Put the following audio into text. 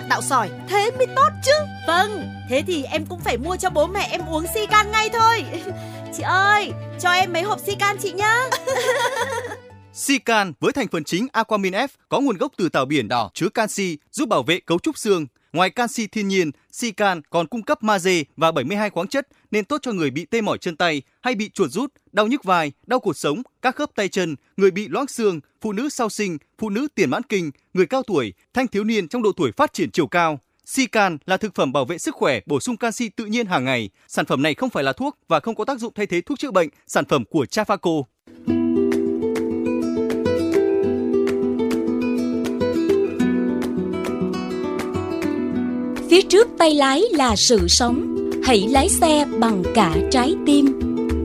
hạt đậu sỏi, thế mới tốt chứ. Vâng, thế thì em cũng phải mua cho bố mẹ em uống Sican ngay thôi. Chị ơi, cho em mấy hộp Sican chị nhá. Sican với thành phần chính Aquamin F có nguồn gốc từ tảo biển đỏ, chứa canxi, giúp bảo vệ cấu trúc xương. Ngoài canxi thiên nhiên, Sican còn cung cấp magie và 72 khoáng chất nên tốt cho người bị tê mỏi chân tay hay bị chuột rút, đau nhức vai, đau cột sống, các khớp tay chân, người bị loãng xương, phụ nữ sau sinh, phụ nữ tiền mãn kinh, người cao tuổi, thanh thiếu niên trong độ tuổi phát triển chiều cao. Sican là thực phẩm bảo vệ sức khỏe, bổ sung canxi tự nhiên hàng ngày. Sản phẩm này không phải là thuốc và không có tác dụng thay thế thuốc chữa bệnh. Sản phẩm của Trafaco. Phía trước tay lái là sự sống, hãy lái xe bằng cả trái tim.